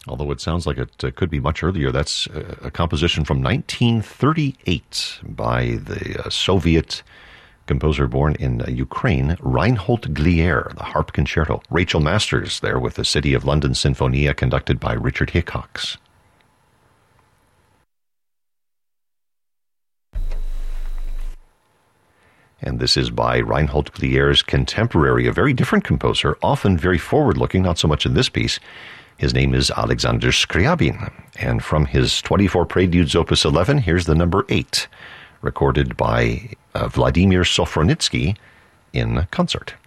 Although it sounds like it could be much earlier. That's a composition from 1938 by the Soviet composer born in Ukraine, Reinhold Glier, the Harp Concerto. Rachel Masters there with the City of London Sinfonia, conducted by Richard Hickox. And this is by Reinhold Glier's contemporary, a very different composer, often very forward-looking, not so much in this piece. His name is Alexander Scriabin. And from his 24 Preludes Opus 11, here's the number 8, recorded by Vladimir Sofronitsky in concert.